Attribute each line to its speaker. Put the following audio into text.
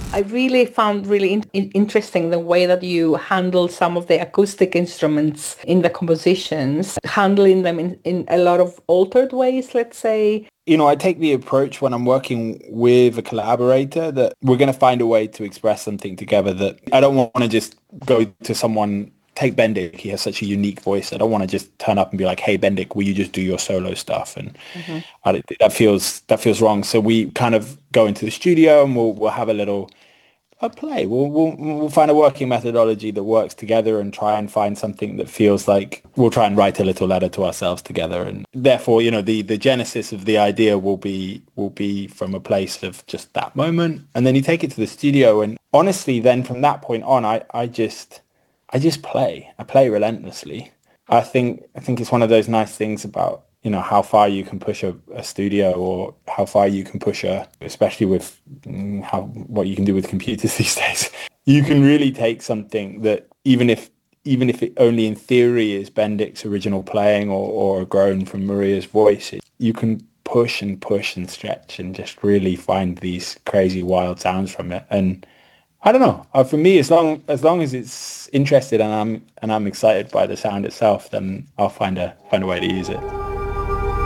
Speaker 1: I really found really interesting the way that you handle some of the acoustic instruments in the compositions, handling them in a lot of altered ways, let's say.
Speaker 2: I take the approach when I'm working with a collaborator that we're going to find a way to express something together, that I don't want to just go to someone. Take Bendik, he has such a unique voice. I don't want to just turn up and be like, hey, Bendik, will you just do your solo stuff? And
Speaker 1: Mm-hmm.
Speaker 2: that feels wrong. So we kind of go into the studio and we'll have a play. We'll find a working methodology that works together and try and find something that feels like we'll try and write a little letter to ourselves together. And therefore, the genesis of the idea will be from a place of just that moment. And then you take it to the studio. And honestly, then from that point on, I just play. I play relentlessly. I think it's one of those nice things about how far you can push a studio, or how far you can push especially with what you can do with computers these days. You can really take something that even if it only in theory is Bendik's original playing, or grown from Maria's voice, you can push and stretch and just really find these crazy wild sounds from it. And I don't know. For me, as long as it's interested and I'm excited by the sound itself, then I'll find a way to use it.